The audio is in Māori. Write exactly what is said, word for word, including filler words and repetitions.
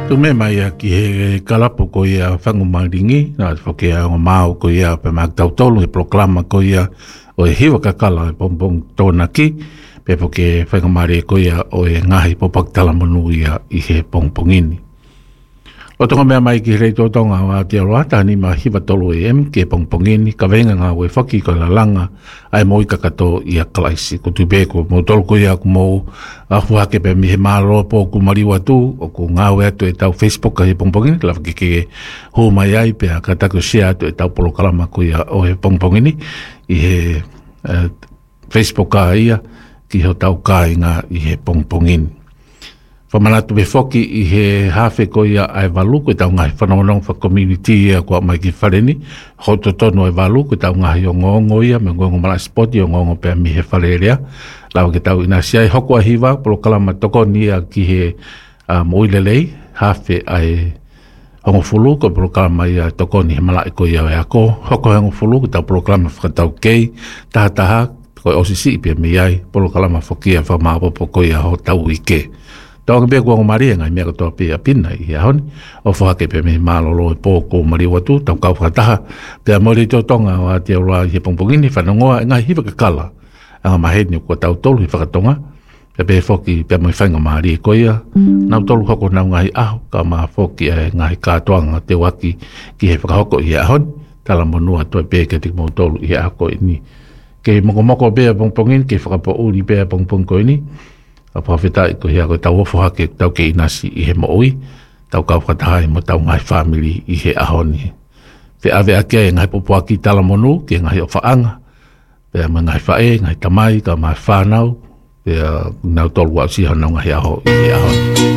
Tu me mai a ki he kalapo ko ia whangu maringi, na whake a o mao ko ia pe mak tau tolu, e proklama ko ia o e hiwa kakala e pompong tōna ki, pe whake whangu mari ko ia o e ngahi popak talamonu ia i he pongpongini. O tonga mea mai ki rei tōtonga o Aotearoa, ni ma hiwa tolu e em ke pongpongini, ka venga ngā ue whaki ko la langa, ai moi kakato ia kalaisi, ko tu beko, mo tolu ko ia ku mou, ahu hake pe mi he mālo po ku mariwa tu, o ku ngā ue atu e tau Facebook ka he pongpongini, la whaki ke hō mai ai, pe a katako share atu e tau polo kalama ko ia o he pongpongini, i he uh, Facebook ka ia, ki ho tau ka inga i he pongpongini. Whamanatu me whoki i he hawhe ko ia ai walu, koe tau ngahi whanonong wha community ia kua mai ki whareni, hoto tono ai walu, koe tau ngahi o ngongo ia, me ngongo mara spoti o ngongo pia mi he wharerea, lawa ke tau ina siai hoko a hiwa, polo kalama toko ni a ki he uh, moilelei, hawhe ai hongo fulu, ko polo kalama ia toko ni he malai ko ia e ako, hoko hongo fulu, ko tau polo kalama whakatau kei, taha taha, koe osisi pia mi ai, polo kalama whokia whamaapopo ko ia ho tau ike. Tau ke ko mari ngai me ko pe pina i hon o fa ke pe me malolo po ko mari watu tau ka fataha pe mori to tonga wa te ro i pongpongini fa no ngai hiva ka kala anga maheni ko tau tolu fa tonga pe pe foki pe mo fanga mari ko ia na tolu ko na ngai a ka ma foki ngai ka tonga te waki ki he fa ko i hon tala monua to pe ke te mo tolu i a ko ni ke mo mo ko pe pongpongin ke fa po uri pe pongpong ko ni a profeta ko hia ko tau ofo hake tau ke inasi i he mooi tau kau whataha mo tau ngai family i he ahoni te ave ake ngai popoa ki talamonu ke ngai o whaanga pe ma ngai whae ngai tamai ka mai whanau pe nau tolu au si hana ngai aho i he ahoni